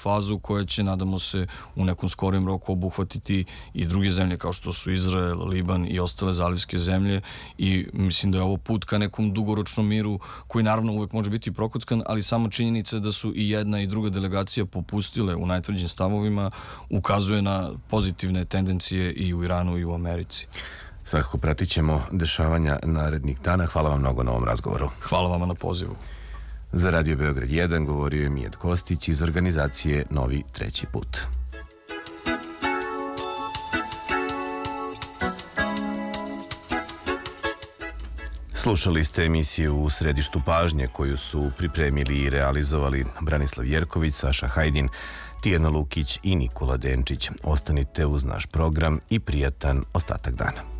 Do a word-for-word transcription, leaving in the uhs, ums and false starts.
fazu koja će, nadamo se, u nekom skorijem roku obuhvatiti i druge zemlje kao što su Izrael, Liban i ostale zalivske zemlje, i mislim da je ovo put ka nekom dugoročnom miru koji naravno uvek može biti prokockan, ali samo činjenica da su i jedna i druga delegacija popustile u najtvrđim stavovima ukazuje na pozitivne tendencije i u Iranu i u Americi. Svakako pratit ćemo dešavanja narednih dana. Hvala vam mnogo na ovom razgovoru. Hvala vama na pozivu. Za Radio Beograd jedan govorio je Mijed Kostić iz organizacije Novi treći put. Slušali ste emisiju U središtu pažnje koju su pripremili i realizovali Branislav Jerković, Saša Hajdin, Tijana Lukić i Nikola Denčić. Ostanite uz naš program i prijatan ostatak dana.